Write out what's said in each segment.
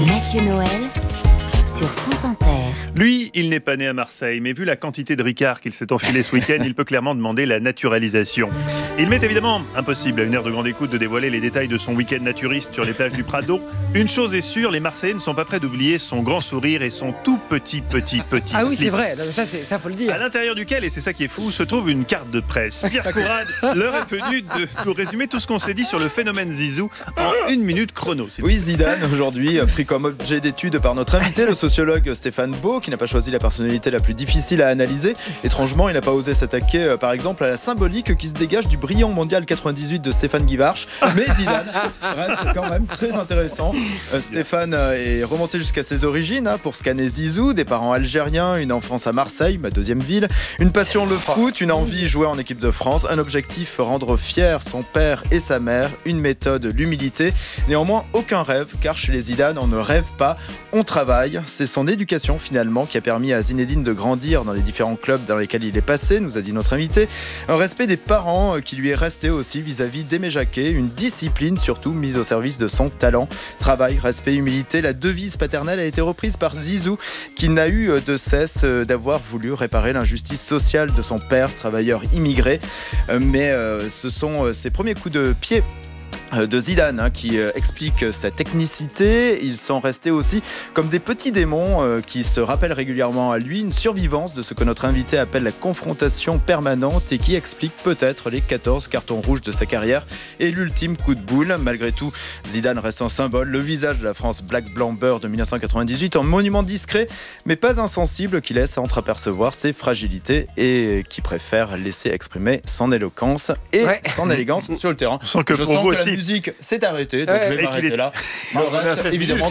Mathieu Noël sur France Inter. Lui, il n'est pas né à Marseille, mais vu la quantité de Ricard qu'il s'est enfilé ce week-end, il peut clairement demander la naturalisation. Il m'est évidemment impossible, à une heure de grande écoute, de dévoiler les détails de son week-end naturiste sur les plages du Prado. Une chose est sûre, les Marseillais ne sont pas prêts d'oublier son grand sourire et son tout petit Ah oui, slip. c'est vrai, ça faut le dire. À l'intérieur duquel, et c'est ça qui est fou, se trouve une carte de presse. Pierre Courade, l'heure est venue de nous résumer tout ce qu'on s'est dit sur le phénomène Zizou en 1 minute chrono. Oui, Zidane, aujourd'hui, pris comme objet d'étude par notre invité, le sociologue Stéphane Beau, qui n'a pas choisi la personnalité la plus difficile à analyser. Étrangement, il n'a pas osé s'attaquer, par exemple, à la symbolique qui se dégage du brillant mondial 98 de Stéphane Guivarch. Mais Zidane reste quand même très intéressant. Stéphane est remonté jusqu'à ses origines pour scanner Zizou, des parents algériens, une enfance à Marseille, ma deuxième ville, une passion le foot, une envie jouer en équipe de France, un objectif rendre fier son père et sa mère, une méthode l'humilité. Néanmoins, aucun rêve, car chez les Zidane, on ne rêve pas, on travaille. C'est son éducation finalement qui a permis à Zinedine de grandir dans les différents clubs dans lesquels il est passé, nous a dit notre invité. Un respect des parents qui lui est resté aussi vis-à-vis d'Aimé Jacquet, une discipline surtout mise au service de son talent. Travail, respect, humilité, la devise paternelle a été reprise par Zizou qui n'a eu de cesse d'avoir voulu réparer l'injustice sociale de son père, travailleur immigré. Mais ce sont ses premiers coups de pied de Zidane qui explique sa technicité. Ils sont restés aussi comme des petits démons qui se rappellent régulièrement à lui, une survivance de ce que notre invité appelle la confrontation permanente et qui explique peut-être les 14 cartons rouges de sa carrière et l'ultime coup de boule. Malgré tout, Zidane reste un symbole, le visage de la France black, blanc, beurre de 1998, un monument discret mais pas insensible qui laisse entreapercevoir ses fragilités et qui préfère laisser exprimer son éloquence et son élégance sur le terrain. Je sens que pour vous aussi, la musique s'est arrêtée, donc je vais m'arrêter là. Le reste, évidemment,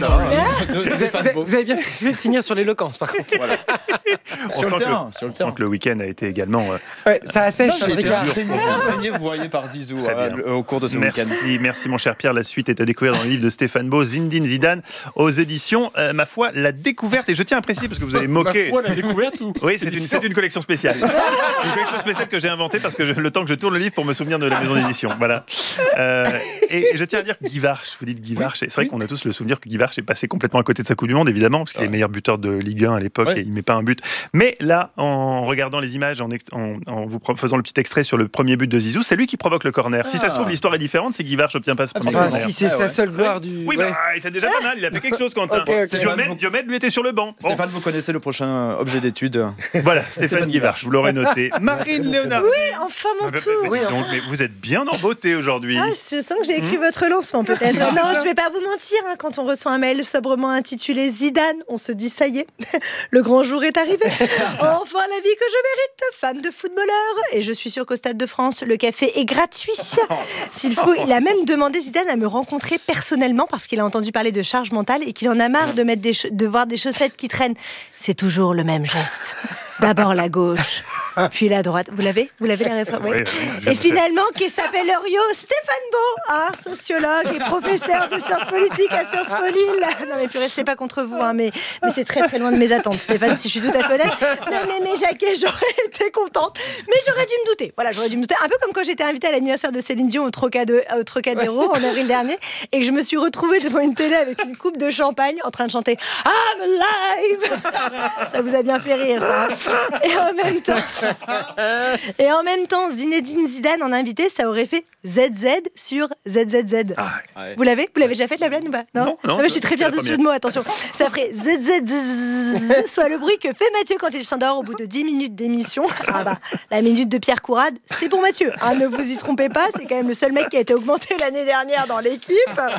Vous avez bien fait de finir sur l'éloquence, par contre. Voilà. Sur le terrain. On sent que le week-end a été également... Ça assèche, Ricard. Vous voyez par Zizou au cours de ce week-end. Merci mon cher Pierre. La suite est à découvrir dans le livre de Stéphane Beau, Zinedine Zidane, aux éditions ma foi, la découverte. Et je tiens à préciser, parce que vous avez moqué... Ma foi, la découverte ou... Oui, c'est une collection spéciale. Une collection spéciale que j'ai inventée parce que le temps que je tourne le livre pour me souvenir de la maison d'édition. Voilà. Et je tiens à dire que Guivarch, vous dites Guivarch, c'est vrai qu'on a tous le souvenir que Guivarch est passé complètement à côté de sa Coupe du Monde, évidemment, parce qu'il est meilleur buteur de Ligue 1 à l'époque et il ne met pas un but. Mais là, en regardant les images, en vous faisant le petit extrait sur le premier but de Zizou, c'est lui qui provoque le corner. Si ça se trouve, l'histoire est différente, c'est Guivarch n'obtient pas ce premier corner. Si c'est sa seule gloire du... Oui, c'est déjà pas mal, il a fait quelque chose, Quentin. Diomède, lui, était sur le banc. Stéphane, vous connaissez le prochain objet d'étude? Voilà, Stéphane Guivarch, vous l'aurez noté. Marine Léonard. Oui, enfin mon tour. Mais vous êtes bien en beauté aujourd'hui. Je sens que j'ai écrit votre lancement peut-être. Non, je vais pas vous mentir, quand on reçoit un mail sobrement intitulé Zidane, on se dit ça y est, le grand jour est arrivé. Enfin la vie que je mérite, femme de footballeur. Et je suis sûre qu'au Stade de France, le café est gratuit. S'il faut, il a même demandé Zidane à me rencontrer personnellement parce qu'il a entendu parler de charge mentale et qu'il en a marre de voir des chaussettes qui traînent. C'est toujours le même geste. D'abord la gauche, puis la droite. Vous l'avez la référence? Oui. Et finalement, qui s'appelle Rio Stéphane Beau, sociologue et professeur de sciences politiques à Sciences Po Lille. Non mais purée, c'est pas contre vous, mais c'est très très loin de mes attentes, Stéphane, si je suis tout à fait honnête. Non mais Jacquet, j'aurais été contente, mais j'aurais dû me douter. Voilà, j'aurais dû me douter. Un peu comme quand j'étais invitée à l'anniversaire de Céline Dion au Trocadéro en avril dernier, et que je me suis retrouvée devant une télé avec une coupe de champagne en train de chanter I'm alive. Ça vous a bien fait rire, ça. Et en même temps, Zinedine Zidane en invité, ça aurait fait ZZ sur ZZZ. Vous l'avez déjà fait de la blague ou pas? Non, mais je suis très fière de ce jeu de mots, attention. Ça ferait ZZ, soit le bruit que fait Mathieu quand il s'endort au bout de 10 minutes d'émission. La minute de Pierre Courade, c'est pour Mathieu. Ne vous y trompez pas, c'est quand même le seul mec qui a été augmenté l'année dernière dans l'équipe.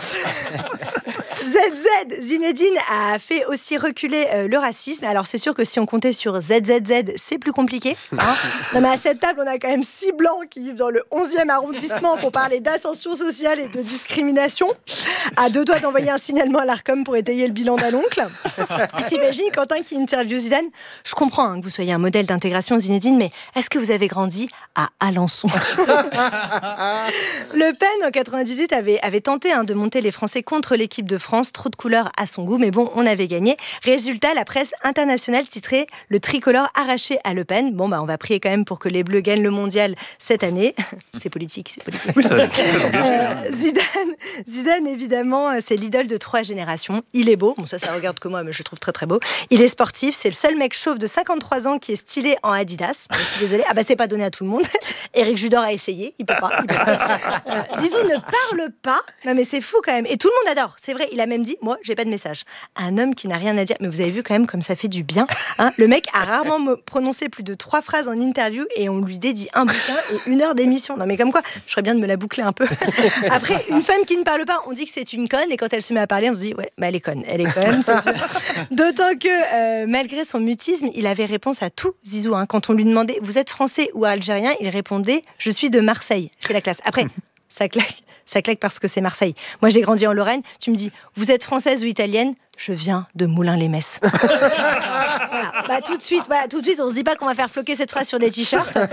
ZZ, Zinedine a fait aussi reculer le racisme. Alors c'est sûr que si on comptait sur ZZZ, c'est plus compliqué. Non mais à cette table, on a quand même 6 blancs qui vivent dans le 11e arrondissement pour parler d'ascension sociale et de discrimination. À 2 doigts d'envoyer un signalement à l'Arcom pour étayer le bilan d'un oncle. T'imagines Quentin qui interviewe Zidane? Je comprends que vous soyez un modèle d'intégration, Zinedine, mais est-ce que vous avez grandi à Alençon? Le Pen, en 98, avait tenté de monter les Français contre l'équipe de France France, trop de couleurs à son goût, mais bon, on avait gagné. Résultat, la presse internationale titrait « Le tricolore arraché à Le Pen ». Bon, on va prier quand même pour que les Bleus gagnent le mondial cette année. C'est politique. Oui, ça va être engagé. Zidane, évidemment, c'est l'idole de 3 générations. Il est beau, bon ça regarde que moi, mais je le trouve très très beau. Il est sportif, c'est le seul mec chauve de 53 ans qui est stylé en Adidas. Je suis désolée, c'est pas donné à tout le monde. Éric Judor a essayé, il peut pas. Zizou ne parle pas, non mais c'est fou quand même. Et tout le monde adore, c'est vrai, il a même dit, moi j'ai pas de message. Un homme qui n'a rien à dire, mais vous avez vu quand même comme ça fait du bien. Hein, le mec a rarement prononcé plus de 3 phrases en interview et on lui dédie un bouquin et 1 heure d'émission. Non mais comme quoi, je ferais bien de me la boucler un peu. Après, une femme qui ne parle pas, on dit que c'est une conne et quand elle se met à parler, on se dit, ouais, elle est conne, c'est sûr. D'autant que malgré son mutisme, il avait réponse à tout, Zizou. Hein. Quand on lui demandait, vous êtes français ou algérien, il répondait, je suis de Marseille. C'est la classe. Après, ça claque parce que c'est Marseille. Moi, j'ai grandi en Lorraine. Tu me dis, vous êtes française ou italienne ? Je viens de Moulins-les-Metz. Voilà. Tout de suite, on se dit pas qu'on va faire floquer cette phrase sur des t-shirts.